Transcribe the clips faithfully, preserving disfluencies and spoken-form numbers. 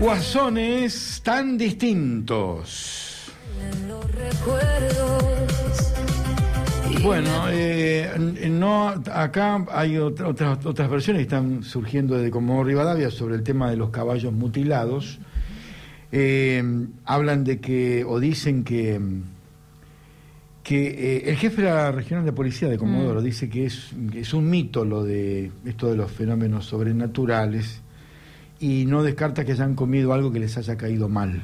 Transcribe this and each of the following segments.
Guasones tan distintos. Bueno, eh, no, acá hay otra, otras, otras versiones que están surgiendo desde Comodoro Rivadavia sobre el tema de los caballos mutilados. Eh, hablan de que, o dicen que, que eh, el jefe de la regional de policía de Comodoro mm. dice que es, que es un mito lo de esto de los fenómenos sobrenaturales, y no descarta que hayan comido algo que les haya caído mal.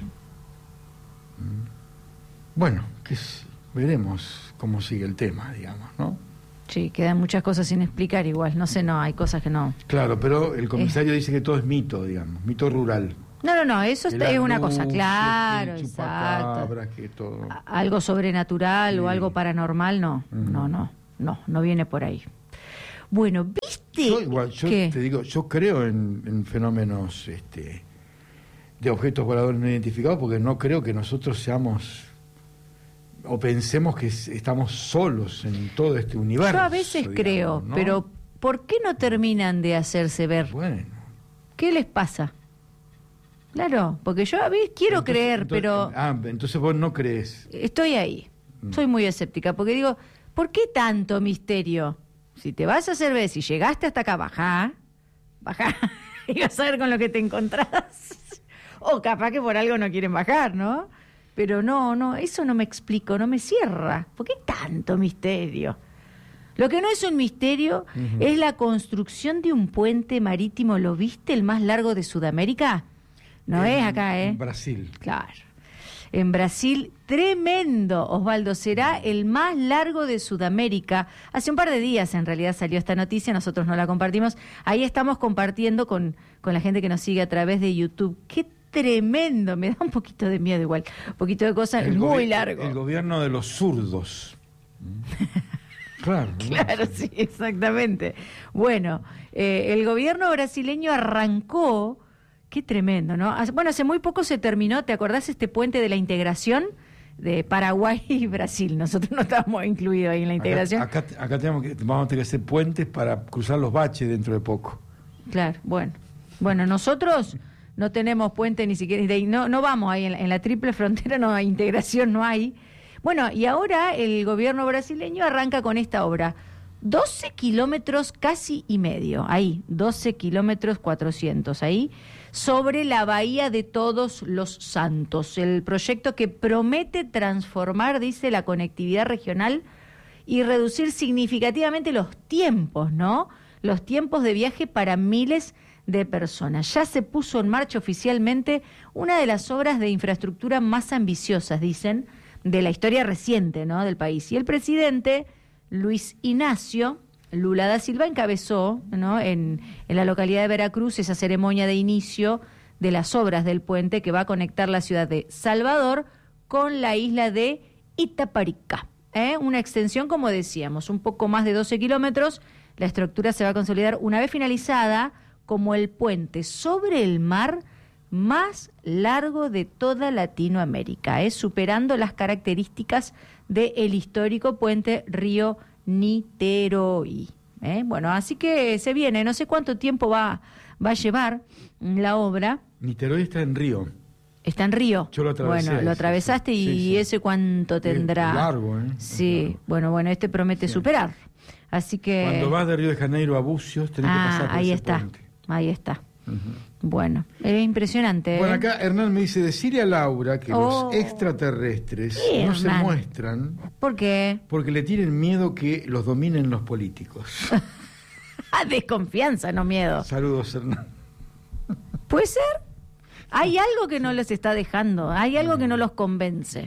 Bueno, que es, veremos cómo sigue el tema, digamos, ¿no? Sí, quedan muchas cosas sin explicar igual, no sé, no, hay cosas que no. Claro, pero el comisario eh. dice que todo es mito, digamos, mito rural. No, no, no, eso es una cosa, claro, el exacto. Que todo... Algo sobrenatural sí. o algo paranormal, no, uh-huh. no, no, no, no viene por ahí. Bueno, ¿viste? Yo, igual, yo te digo, yo creo en, en fenómenos este, de objetos voladores no identificados, porque no creo que nosotros seamos o pensemos que estamos solos en todo este universo. Yo a veces digamos, creo, ¿no? Pero ¿por qué no terminan de hacerse ver? Bueno. ¿Qué les pasa? Claro, porque yo a veces quiero entonces, creer, entonces, pero... Ah, entonces vos no crees. Estoy ahí, mm. soy muy escéptica, porque digo, ¿por qué tanto misterio? Si te vas a hacer ver, si llegaste hasta acá, bajá, bajá, y vas a ver con lo que te encontrás. O capaz que por algo no quieren bajar, ¿no? Pero no, no, eso no me explico, no me cierra. ¿Por qué tanto misterio? Lo que no es un misterio uh-huh. es la construcción de un puente marítimo, ¿lo viste? El más largo de Sudamérica. No en, es acá, ¿eh? En Brasil. Claro. En Brasil, tremendo, Osvaldo, será el más largo de Sudamérica. Hace un par de días en realidad salió esta noticia, nosotros no la compartimos. Ahí estamos compartiendo con, con la gente que nos sigue a través de YouTube. ¡Qué tremendo! Me da un poquito de miedo igual, un poquito de cosas, el muy largo. El gobierno de los zurdos. Claro, claro, sí, exactamente. Bueno, eh, el gobierno brasileño arrancó... Qué tremendo, ¿no? Bueno, hace muy poco se terminó, ¿te acordás este puente de la integración de Paraguay y Brasil? Nosotros no estábamos incluidos ahí en la integración. Acá, acá, acá tenemos que, vamos a tener que hacer puentes para cruzar los baches dentro de poco. Claro, bueno. Bueno, nosotros no tenemos puente ni siquiera, de, no, no vamos ahí en la, en la triple frontera, no hay integración, no hay. Bueno, y ahora el gobierno brasileño arranca con esta obra. doce kilómetros casi y medio, ahí, doce kilómetros cuatrocientos, ahí, sobre la Bahía de Todos los Santos. El proyecto que promete transformar, dice, la conectividad regional y reducir significativamente los tiempos, ¿no? Los tiempos de viaje para miles de personas. Ya se puso en marcha oficialmente una de las obras de infraestructura más ambiciosas, dicen, de la historia reciente, ¿no?, del país. Y el presidente Luis Ignacio Lula da Silva encabezó, ¿no?, en, en la localidad de Veracruz esa ceremonia de inicio de las obras del puente que va a conectar la ciudad de Salvador con la isla de Itaparica. ¿eh? Una extensión, como decíamos, un poco más de doce kilómetros. La estructura se va a consolidar una vez finalizada como el puente sobre el mar más largo de toda Latinoamérica, ¿eh? superando las características del histórico puente Río Niterói. ¿eh? Bueno, así que se viene, no sé cuánto tiempo va, va a llevar la obra. Niterói está en Río. Está en Río. Yo lo atravesé. Bueno, lo atravesaste y sí, sí. ¿Ese cuánto tendrá? Es largo, ¿eh? Sí, largo. bueno, bueno, este promete sí. superar. Así que... Cuando vas de Río de Janeiro a Bucios tenés ah, que pasar por ahí ese está, puente. Ahí está. Uh-huh. Bueno, es impresionante. ¿eh? Bueno, acá Hernán me dice, decirle a Laura que oh. los extraterrestres ¿Qué, no Hernán? se muestran. ¿Por qué? Porque le tienen miedo que los dominen los políticos. Desconfianza, no miedo. Saludos, Hernán. ¿Puede ser? Hay algo que no les está dejando, hay algo que no los convence.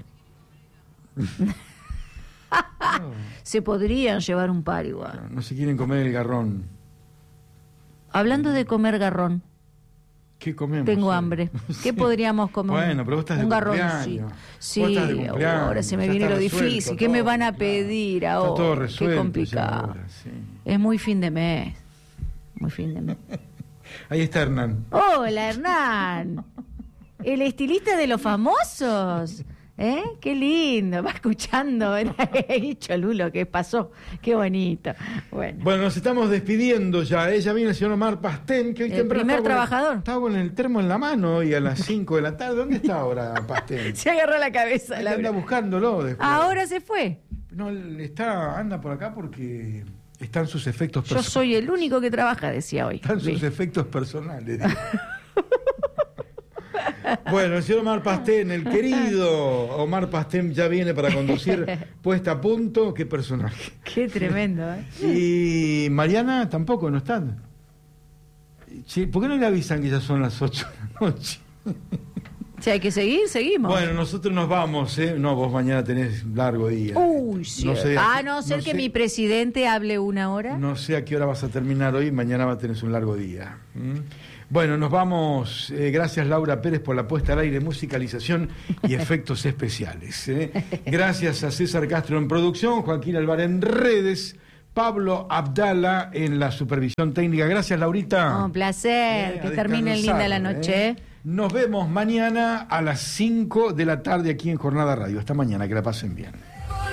No. Se podrían llevar un par igual. No, no se quieren comer el garrón. Hablando de comer garrón. ¿Qué comemos? Tengo hoy? hambre. ¿Qué sí. podríamos comer? Bueno, pero vos estás de un garroncito. Sí, sí ahora se me viene lo difícil. ¿Qué todo, me van a pedir claro. ahora? Está todo resuelto. Qué complicado. Ahora, sí. Es muy fin de mes. Muy fin de mes. Ahí está Hernán. Hola, Hernán. El estilista de los famosos. ¿Eh? Qué lindo, va escuchando, Cholulo, ¿qué pasó? Qué bonito. Bueno, bueno, nos estamos despidiendo ya. Ella viene el señor Omar Pastén, que hoy el temprano primer estaba con el- trabajador. estaba con el termo en la mano y a las cinco de la tarde. ¿Dónde está ahora Pastén? Se agarró la cabeza. Hay que anda Laura. buscándolo después. Ahora se fue. No, él está, anda por acá porque están sus efectos Yo personales. soy el único que trabaja, decía hoy. Están sus Sí. efectos personales. Bueno, el señor Omar Pastén, el querido Omar Pastén ya viene para conducir Puesta a Punto. Qué personaje. Qué tremendo, ¿eh? Y Mariana tampoco no está. Sí, ¿por qué no le avisan que ya son las ocho de la noche? Si hay que seguir, seguimos. Bueno, nosotros nos vamos, ¿eh? No, vos mañana tenés largo día. Uy, sí. No sé- a no ser no que sé- mi presidente hable una hora. No sé a qué hora vas a terminar hoy, mañana va a tener un largo día. ¿Mm? Bueno, nos vamos. Eh, gracias Laura Pérez por la puesta al aire, musicalización y efectos especiales. ¿eh? Gracias a César Castro en producción, Joaquín Alvar en redes, Pablo Abdala en la supervisión técnica. Gracias Laurita. Un placer, Eh, que a termine descansar, linda la noche. ¿eh? Nos vemos mañana a las cinco de la tarde aquí en Jornada Radio. Hasta mañana, que la pasen bien.